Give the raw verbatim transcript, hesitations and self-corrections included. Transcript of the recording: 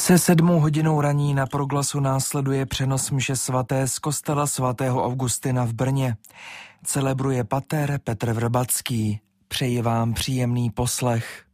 Se sedmou hodinou raní na Proglasu následuje přenos mše svaté z kostela svatého Augustina v Brně. Celebruje pater Petr Vrbacký. Přeji vám příjemný poslech.